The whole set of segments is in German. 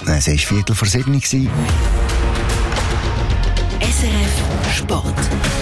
Es war 6:45. SRF Sport.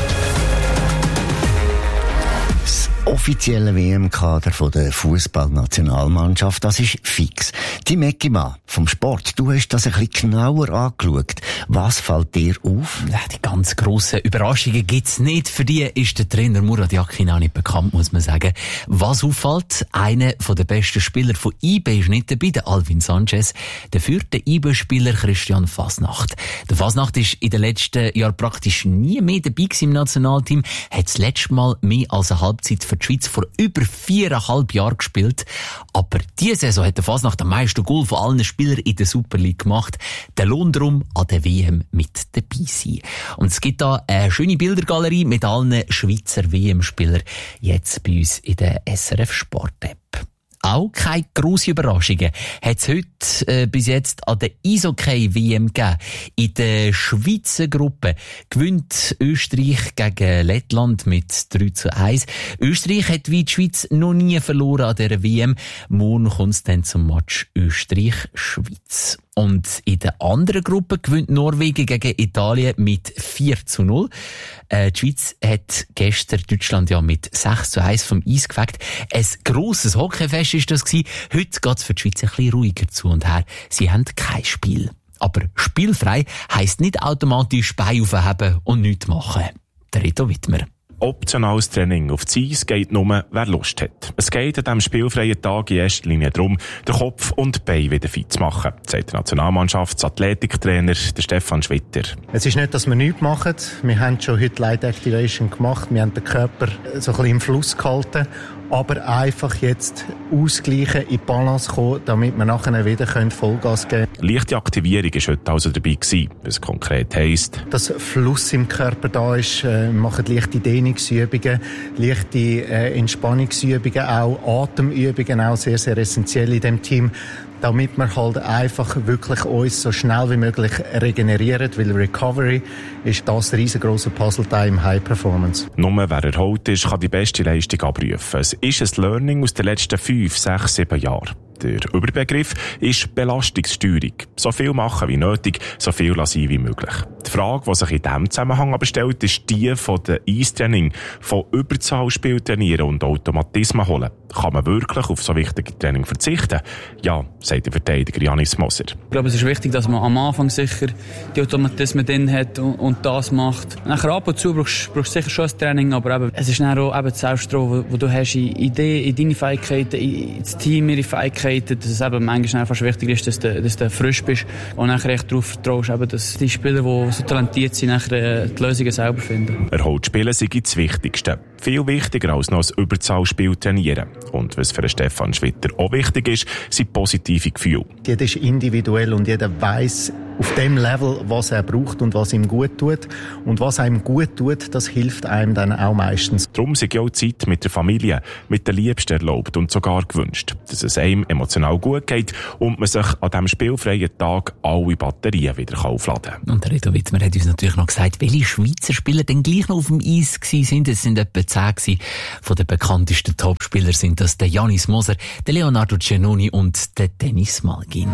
Das offizielle WM-Kader der Fußballnationalmannschaft, das ist fix. Tim Eckimann vom Sport, du hast das ein bisschen genauer angeschaut. Was fällt dir auf? Ja, die ganz grossen Überraschungen gibt's nicht. Für die ist der Trainer Murat Yakin auch nicht bekannt, muss man sagen. Was auffällt, einer der besten Spieler von IB ist nicht dabei, der Alvin Sanchez. Dafür der IB-Spieler Christian Fasnacht. Der Fasnacht ist in den letzten Jahren praktisch nie mehr dabei gewesen im Nationalteam, hat das letzte Mal mehr als eine Halbzeit für die Schweiz vor über 4,5 Jahren gespielt. Aber diese Saison hat der Fasnacht am meisten Goal von allen Spielern in der Super League gemacht. Der lohnt darum, an der WM mit dabei sein. Und es gibt da eine schöne Bildergalerie mit allen Schweizer WM-Spielern jetzt bei uns in der SRF Sport-App. Auch keine grosse Überraschungen hat es heute bis jetzt an der Eishockey-WM gegeben. In der Schweizer Gruppe gewinnt Österreich gegen Lettland mit 3:1. Österreich hat wie die Schweiz noch nie verloren an dieser WM. Morgen kommt es dann zum Match Österreich-Schweiz. Und in der anderen Gruppe gewinnt Norwegen gegen Italien mit 4:0. Die Schweiz hat gestern Deutschland ja mit 6:1 vom Eis gefegt. Ein grosses Hockeyfest ist das gewesen. Heute geht es für die Schweiz ein bisschen ruhiger zu und her. Sie haben kein Spiel. Aber spielfrei heisst nicht automatisch Beine aufheben und nichts machen. Der Reto Wittmer. Optionales Training auf das Eis geht nur, wer Lust hat. Es geht an diesem spielfreien Tag in erster Linie darum, den Kopf und die Beine wieder fit zu machen, sagt der Nationalmannschafts-Athletiktrainer Stefan Schwitter. Es ist nicht, dass wir nichts machen. Wir haben schon heute Light Activation gemacht. Wir haben den Körper so ein bisschen im Fluss gehalten. Aber einfach jetzt ausgleichen, in die Balance kommen, damit wir nachher wieder Vollgas geben können. Leichte Aktivierung war heute also dabei gewesen, was konkret heisst. Dass Fluss im Körper da ist, wir machen leichte Dehnungsübungen, leichte Entspannungsübungen, auch Atemübungen, auch sehr, sehr essentiell in dem Team, damit wir halt einfach wirklich uns so schnell wie möglich regenerieren, weil Recovery ist das riesengroße Puzzleteil im High Performance. Nur wer erholt ist, kann die beste Leistung abrufen. Es ist ein Learning aus den letzten 5, 6, 7 Jahren. Der Überbegriff ist Belastungssteuerung. So viel machen wie nötig, so viel lassen wie möglich. Die Frage, die sich in diesem Zusammenhang aber stellt, ist die von der Eistraining, von Überzahlspiel trainieren und Automatismen holen. Kann man wirklich auf so wichtige Training verzichten? Ja, sagt der Verteidiger Janis Moser. Ich glaube, es ist wichtig, dass man am Anfang sicher die Automatismen drin hat und das macht. Nachher ab und zu brauchst du sicher schon ein Training, aber eben, es ist dann auch eben das Selbstvertrauen, wo du hast in deine Fähigkeiten, ins Team, ihre Fähigkeiten, dass es eben manchmal fast wichtig ist, dass du frisch bist und nachher echt darauf vertraust, dass die Spieler, die so talentiert sind, nachher die Lösungen selber finden. Erholt Spielen sei das Wichtigste. Viel wichtiger als noch ein Überzahlspiel trainieren. Und was für Stefan Schwitter auch wichtig ist, sind positive Gefühle. Jeder ist individuell und jeder weiss auf dem Level, was er braucht und was ihm gut tut. Und was einem gut tut, das hilft einem dann auch meistens. Darum sei auch Zeit mit der Familie, mit den Liebsten erlaubt und sogar gewünscht, dass es einem emotional gut geht und man sich an diesem spielfreien Tag alle Batterien wieder aufladen kann. Und der Reto Wittmer hat uns natürlich noch gesagt, welche Schweizer Spieler denn gleich noch auf dem Eis waren. Es sind etwa 10 von den bekanntesten Topspielern sind das der Janis Moser, der Leonardo Giannoni und der Dennis Malgin.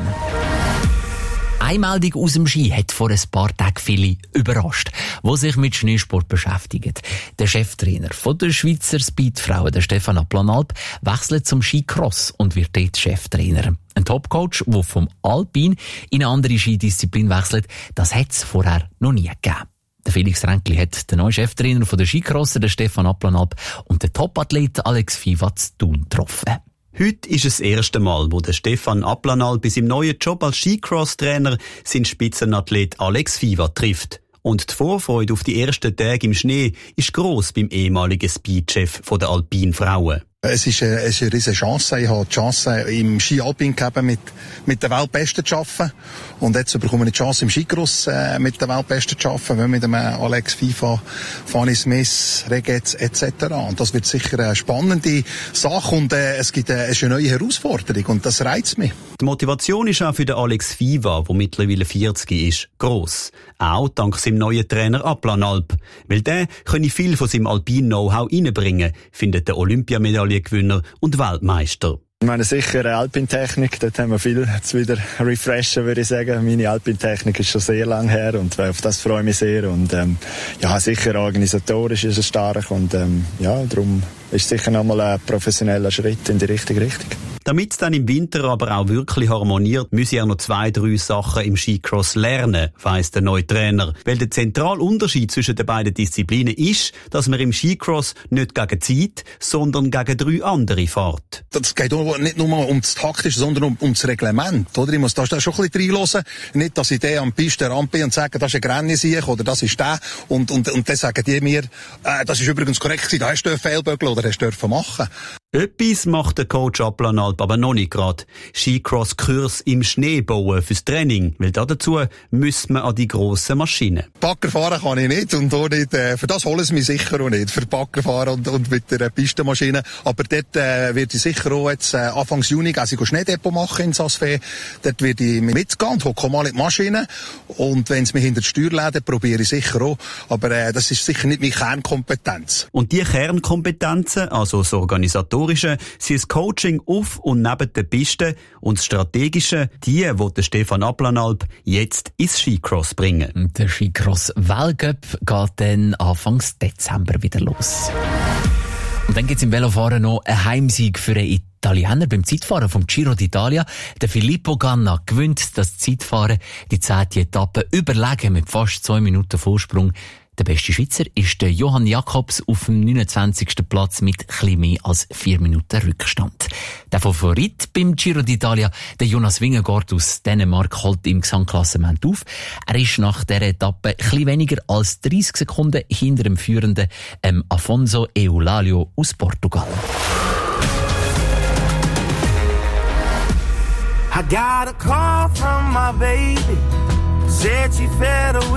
Eine Meldung aus dem Ski hat vor ein paar Tagen viele überrascht, die sich mit Schneesport beschäftigen. Der Cheftrainer von der Schweizer Speedfrauen, der Stefan Applanalp, wechselt zum Skicross und wird dort Cheftrainer. Ein Topcoach, der vom Alpin in eine andere Skidisziplin wechselt, das hat es vorher noch nie gegeben. Der Felix Ränkli hat den neuen Cheftrainer von der Skicrosser, der Stefan Applanalp, und den Topathlet Alex Viva zu Thun getroffen. Heute ist es das erste Mal, wo der Stefan Applanalp bei seinem neuen Job als Skicross-Trainer seinen Spitzenathlet Alex Viva trifft. Und die Vorfreude auf die ersten Tage im Schnee ist gross beim ehemaligen Speedchef der Alpin-Frauen. Es ist eine riesige Chance. Ich habe die Chance, im Ski-Alpin mit den Weltbesten zu arbeiten. Und jetzt bekomme ich die Chance, im Skicross mit den Weltbesten zu arbeiten, mit dem Alex Viva, Fanny Smith, Regetz etc. Und das wird sicher eine spannende Sache und es ist eine neue Herausforderung und das reizt mich. Die Motivation ist auch für den Alex Viva, der mittlerweile 40 ist, gross. Auch dank seinem neuen Trainer Applanalp. Weil der könne viel von seinem Alpin-Know-how reinbringen, findet der Olympiamedaillengewinner und Weltmeister. Ich meine sicher Alpintechnik, dort haben wir viel zu wieder refreshen, würde ich sagen. Meine Alpintechnik ist schon sehr lang her und auf das freue ich mich sehr. Und sicher organisatorisch ist es stark und darum ist es sicher nochmal ein professioneller Schritt in die richtige Richtung. Damit es dann im Winter aber auch wirklich harmoniert, müsse er noch 2-3 Sachen im Skicross lernen, weiss der neue Trainer. Weil der zentrale Unterschied zwischen den beiden Disziplinen ist, dass man im Skicross nicht gegen Zeit, sondern gegen 3 andere fährt. Das geht nicht nur um das Taktische, sondern um das Reglement. Oder? Ich muss da schon ein bisschen reinhören. Nicht, dass ich den am Piste rampe und sage, das ist ein Grenny oder das ist der. Und dann sagen die mir, das ist übrigens korrekt, da hast du einen Fehlbögel oder hast du machen. Etwas macht der Coach Applanalp aber noch nicht gerade. Skicross-Kurs im Schnee bauen fürs Training, weil dazu müsste man an die grossen Maschinen. Bagger fahren kann ich nicht und auch nicht, für das holen sie mich sicher auch nicht, für Bagger fahren und mit der Pistenmaschine. Aber dort werde ich sicher auch jetzt Anfangs Juni Schneedepot machen in Saas-Fee. Dort werde ich mitgehen und hocke mal in die Maschine. Und wenn es mich hinter die Steuer lädt, probiere ich sicher auch. Aber das ist sicher nicht meine Kernkompetenz. Und die Kernkompetenzen, also das Organisatorische, sind das Coaching auf und neben der Piste und das Strategische, die der Stefan Applanalp jetzt ins Skicross bringen. Der Skicross-Weltcup geht dann Anfang Dezember wieder los. Und dann gibt es im Velofahren noch einen Heimsieg für einen Italiener beim Zeitfahren vom Giro d'Italia. Der Filippo Ganna gewinnt das Zeitfahren, die 10. Etappe überlegen mit fast 2 Minuten Vorsprung. Der beste Schweizer ist der Johann Jakobs auf dem 29. Platz mit etwas mehr als 4 Minuten Rückstand. Der Favorit beim Giro d'Italia, der Jonas Vingegaard aus Dänemark, holt im Gesamtklassement auf. Er ist nach dieser Etappe etwas weniger als 30 Sekunden hinter dem führenden Afonso Eulalio aus Portugal. I got a call from my baby, said she fed